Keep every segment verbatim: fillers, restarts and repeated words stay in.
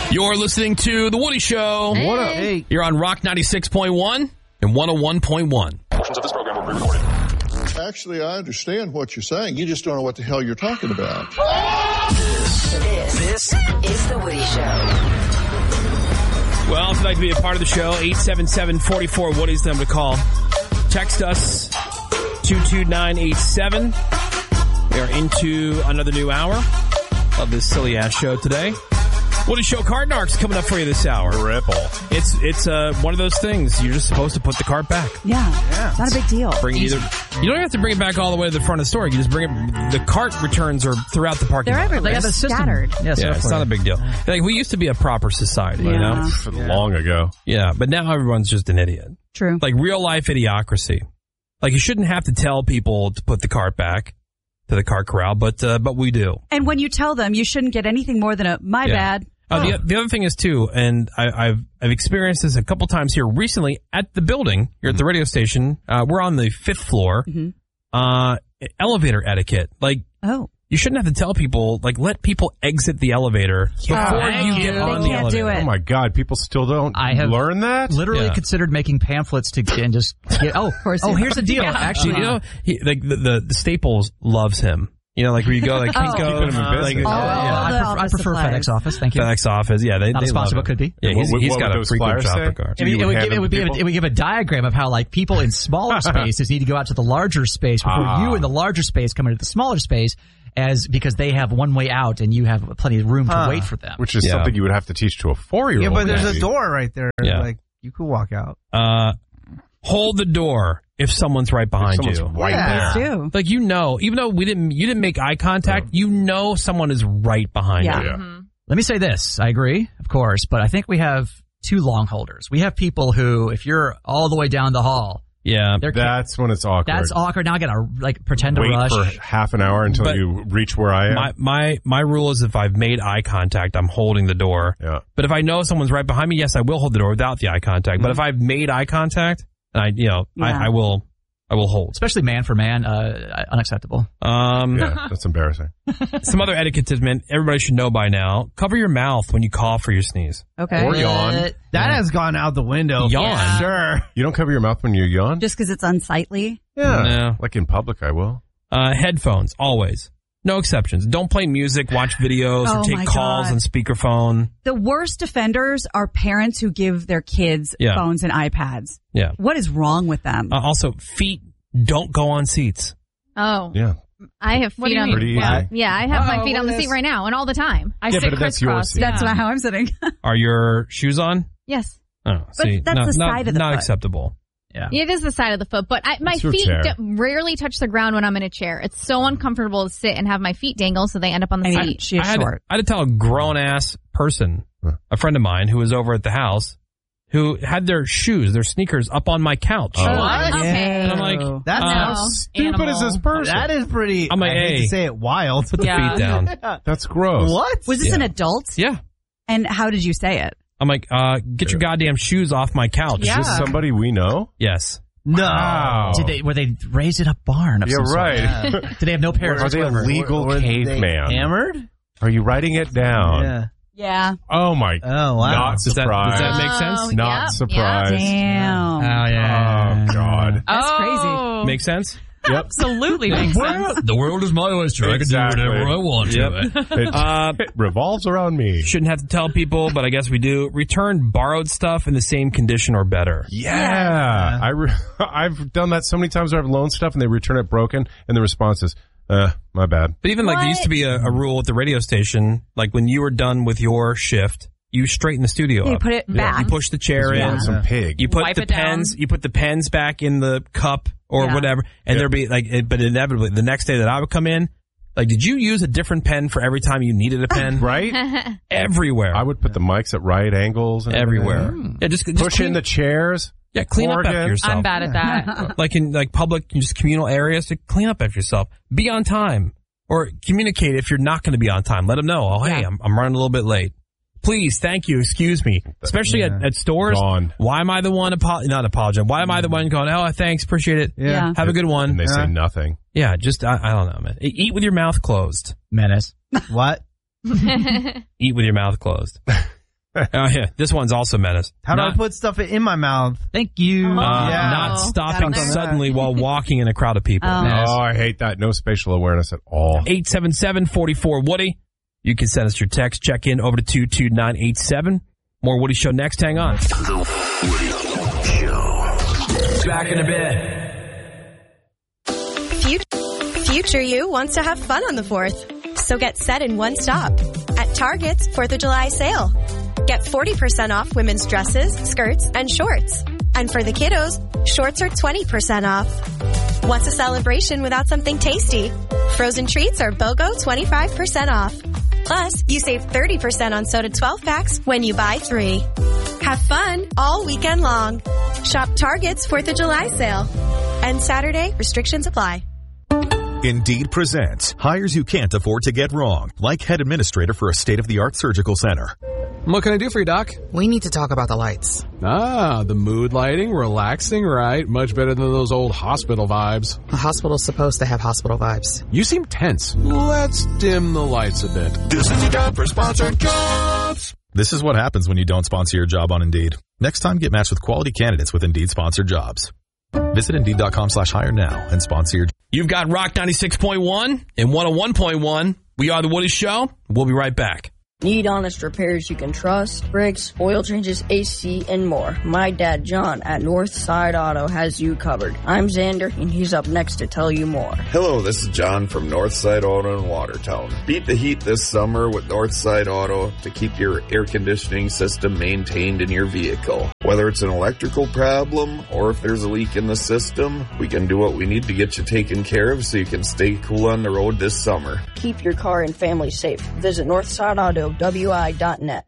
You're listening to The Woody Show. Hey. What up? Hey. You're on Rock ninety-six point one and one oh one point one. Portions of this program will be recorded. Actually, I understand what you're saying. You just don't know what the hell you're talking about. This, this is The Woody Show. Well, if you'd like to be a part of the show, eight seven seven, four four, Woody's the number to call. Text us, two two nine eight seven. We are into another new hour of this silly-ass show today. Woody Show card narcs coming up for you this hour. Ripple. It's it's uh, one of those things. You're just supposed to put the cart back. Yeah, yeah. Not a big deal. Bring either, you don't have to bring it back all the way to the front of the store. You just bring it. The cart returns are throughout the parking They're lot. everywhere. They're scattered. Yes, yeah, it's not a big deal. Like, we used to be a proper society, yeah. you know? Yeah. Long ago. Yeah, but now everyone's just an idiot. True. Like real life idiocracy. Like, you shouldn't have to tell people to put the cart back to the cart corral, but uh, but we do. And when you tell them, you shouldn't get anything more than a my Yeah. bad. Uh, the, the other thing is, too, and I, I've I've experienced this a couple times here recently at the building, here at the radio station. Uh, we're on the fifth floor. Mm-hmm. Uh, elevator etiquette. Like, oh. you shouldn't have to tell people, like, let people exit the elevator before Oh, you get they on the can't elevator. do it. Oh, my God. People still don't I have learn that? Literally Yeah. considered making pamphlets to get and just get, oh, course oh, you here's the deal. Yeah, Actually, you know, he, like the, the the Staples loves him. You know, like where you go, like Oh. Kinko, Keeping him in uh, business. like, Oh, uh, yeah. all the I, prefer, I office prefer supplies. FedEx office. Thank you. FedEx office, yeah, they Not they a sponsor, love but him. could be. Yeah, he's, What- he's what got would a those frequent flyers shopper say? card. It, would- it, You would hand give, it, them would to give, people? it would give a diagram of how, like, people in smaller spaces need to go out to the larger space before Ah. you in the larger space come into the smaller space, as because they have one way out and you have plenty of room to Huh. wait for them. Which is Yeah. something you would have to teach to a four-year-old. Yeah, but there's maybe. a door right there. Yeah. Like, you could walk out. Uh, hold the door if someone's right behind someone's you. right Yeah. there. Do. Like, you know, even though we didn't, you didn't make eye contact, you know someone is right behind Yeah. you. Yeah. Let me say this. I agree, of course, but I think we have two long holders. We have people who, if you're all the way down the hall, Yeah. they're That's when it's awkward. that's awkward. Now I gotta like pretend to Wait rush. for half an hour until But you reach where I am. My, my, my rule is if I've made eye contact, I'm holding the door. yeah. But if I know someone's right behind me, yes, I will hold the door without the eye contact. But if I've made eye contact, and I, you know, Yeah. I, I will, I will hold. Especially man for man, uh, unacceptable. Um, Yeah, that's embarrassing. some other etiquette that everybody should know by now. Cover your mouth when you cough or you sneeze. Okay. Or yawn. That has gone out the window. Yawn? For sure. You don't cover your mouth when you yawn? Just because it's unsightly. Yeah. No. Like in public, I will. Uh, headphones, always. No exceptions. Don't play music, watch videos, Oh or take my calls God. on speakerphone. The worst offenders are parents who give their kids Yeah. phones and iPads. Yeah. What is wrong with them? Uh, also, feet don't go on seats. Oh, Yeah. I have What do feet you on. mean? Pretty Yeah, easy. yeah, I have my Oh, feet on the what seat is- right now and all the time. I Yeah, sit but that's your crisscross. seat. That's yeah. not how I'm sitting. Are your shoes on? Yes, Oh, see, that's not, the not- side of the not foot. acceptable. Yeah. it is the side of the foot, but I, my It's your feet chair. d- rarely touch the ground when I'm in a chair. It's so uncomfortable to sit and have my feet dangle, so they end up on the I mean, seat. she is I had, short. I had to tell a grown ass person, Huh. a friend of mine who was over at the house, who had their shoes, their sneakers up on my couch. Oh. What? Okay. And I'm like, That's uh, how No. Stupid is this person? That is pretty. I'm like, I hate hey. to say it, wild. put the Yeah. feet down. That's gross. What? Was this Yeah. an adult? Yeah. And how did you say it? I'm like, uh, get your goddamn shoes off my couch. Yeah. Is this somebody we know? Yes. No. Wow. Did they were they raised in a barn? Of Yeah, some sort? right. Did they have no parents? Are they a whatsoever? legal Were they caveman? hammered? Are you writing it down? Yeah. Yeah. Oh my. Oh, wow. Not Does that, does surprised. that make Oh, sense? Not yep, surprised. Damn. Oh yeah. Oh God. That's oh, Make sense? Yep. Absolutely makes sense. The world is my oyster. Exactly. want Yep. to. It, Uh, it revolves around me. Shouldn't have to tell people, but I guess we do. Return borrowed stuff in the same condition or better. Yeah. I re- I've done that so many times where I've loaned stuff and they return it broken and the response is, uh, my bad. But even like there used to be a, a rule at the radio station, like when you were done with your shift, you straighten the studio You up. put it back. You push the chair You in. want some pig. You put Wipe the it down. pens. You put the pens back in the cup or Yeah. whatever, and Yeah. there'd be like. It, but inevitably, the next day that I would come in, like, did you use a different pen for every time you needed a pen? Right? Everywhere. I would put the mics at right angles. And everywhere. everything. Yeah, just, just Push clean, in the chairs. yeah, clean up Oregon. after yourself. I'm bad at that. Like in like public, just communal areas, to clean up after yourself. Be on time, or communicate if you're not going to be on time. Let them know. Oh, hey, Yeah. I'm I'm running a little bit late. Please, thank you, excuse me. Especially at, at stores. Gone. Why am I the one apo- not apologizing? Why am I the one going, oh, thanks, appreciate it. Yeah. Yeah. Have a good one. And they say Yeah. nothing. Yeah, just, I, I don't know, man. E- Eat with your mouth closed. Menace. What? Eat with your mouth closed. Oh, yeah. This one's also menace. How not, do I put stuff in my mouth? Thank you. Uh, Yeah. Not stopping That'll- suddenly while walking in a crowd of people. Oh. Oh, I hate that. No spatial awareness at all. eight seven seven, four four, Woody. You can send us your text. Check in over to two two nine eight seven. More Woody Show next. Hang on. The Woody Show. Back in a bit. Future you wants to have fun on the fourth. So get set in one stop. At Target's fourth of July sale. Get forty percent off women's dresses, skirts, and shorts. And for the kiddos, shorts are twenty percent off. What's a celebration without something tasty? Frozen treats are BOGO twenty-five percent off. Plus, you save thirty percent on soda twelve packs when you buy three. Have fun all weekend long. Shop Target's fourth of July sale. And Saturday, restrictions apply. Indeed presents hires you can't afford to get wrong, like head administrator for a state-of-the-art surgical center. What can I do for you, Doc? We need to talk about the lights. Ah, the mood lighting, relaxing, right? Much better than those old hospital vibes. A hospital's supposed to have hospital vibes. You seem tense. Let's dim the lights a bit. This is your job for sponsored jobs. This is what happens when you don't sponsor your job on Indeed. Next time, get matched with quality candidates with Indeed sponsored jobs. Visit Indeed.com slash hire now and sponsor your... You've got Rock ninety-six point one and one oh one point one. We are The Woody Show. We'll be right back. Need honest repairs you can trust, brakes, oil changes, A C, and more. My dad, John, at Northside Auto has you covered. I'm Xander, and he's up next to tell you more. Hello, this is John from Northside Auto in Watertown. Beat the heat this summer with Northside Auto to keep your air conditioning system maintained in your vehicle. Whether it's an electrical problem or if there's a leak in the system, we can do what we need to get you taken care of so you can stay cool on the road this summer. Keep your car and family safe. Visit Northside Auto W I dot net.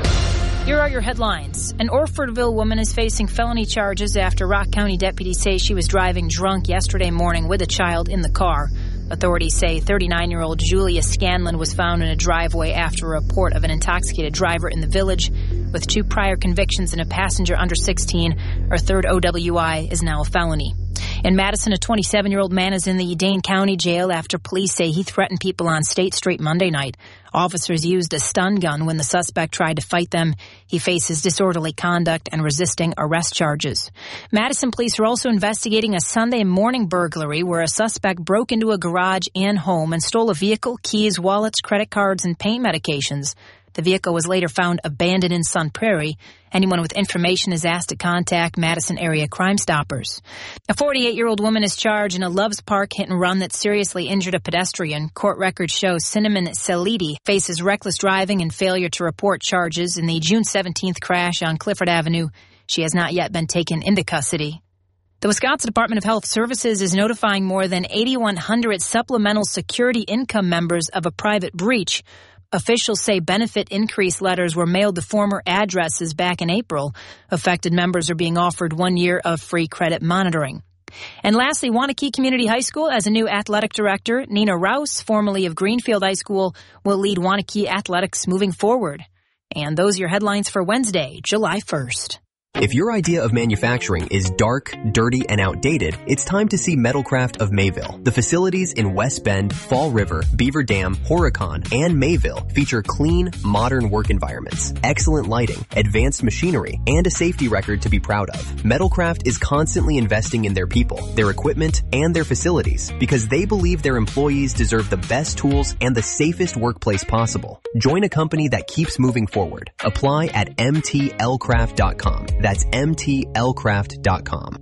Here are your headlines. An Orfordville woman is facing felony charges after Rock County deputies say she was driving drunk yesterday morning with a child in the car. Authorities say thirty-nine-year-old Julia Scanlon was found in a driveway after a report of an intoxicated driver in the village. With two prior convictions and a passenger under sixteen, her third O W I is now a felony. In Madison, a twenty-seven-year-old man is in the Dane County jail after police say he threatened people on State Street Monday night. Officers used a stun gun when the suspect tried to fight them. He faces disorderly conduct and resisting arrest charges. Madison police are also investigating a Sunday morning burglary where a suspect broke into a garage and home and stole a vehicle, keys, wallets, credit cards, and pain medications. The vehicle was later found abandoned in Sun Prairie. Anyone with information is asked to contact Madison area Crime Stoppers. A forty-eight-year-old woman is charged in a Loves Park hit and run that seriously injured a pedestrian. Court records show Cinnamon Salidi faces reckless driving and failure to report charges in the June seventeenth crash on Clifford Avenue. She has not yet been taken into custody. The Wisconsin Department of Health Services is notifying more than eighty-one hundred supplemental security income members of a private breach. Officials say benefit increase letters were mailed to former addresses back in April. Affected members are being offered one year of free credit monitoring. And lastly, Wanakee Community High School has a new athletic director. Nina Rouse, formerly of Greenfield High School, will lead Wanakee athletics moving forward. And those are your headlines for Wednesday, July first. If your idea of manufacturing is dark, dirty, and outdated, it's time to see Metalcraft of Mayville. The facilities in West Bend, Fall River, Beaver Dam, Horicon, and Mayville feature clean, modern work environments, excellent lighting, advanced machinery, and a safety record to be proud of. Metalcraft is constantly investing in their people, their equipment, and their facilities because they believe their employees deserve the best tools and the safest workplace possible. Join a company that keeps moving forward. Apply at M T L craft dot com. That's M T L craft dot com.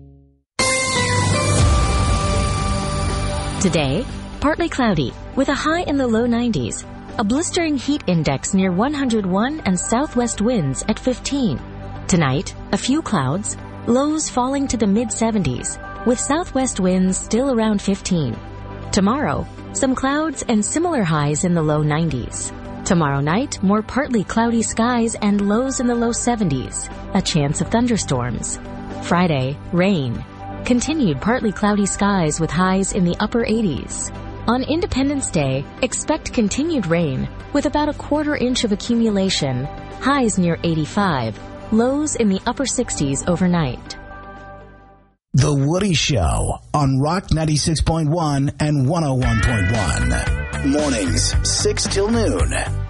Today, partly cloudy with a high in the low nineties. A blistering heat index near one hundred one and southwest winds at fifteen. Tonight, a few clouds, lows falling to the mid seventies with southwest winds still around fifteen. Tomorrow, some clouds and similar highs in the low nineties. Tomorrow night, more partly cloudy skies and lows in the low seventies. A chance of thunderstorms. Friday, rain. Continued partly cloudy skies with highs in the upper eighties. On Independence Day, expect continued rain with about a quarter inch of accumulation. Highs near eighty-five. Lows in the upper sixties overnight. The Woody Show on Rock ninety-six point one and one oh one point one. Mornings, six till noon.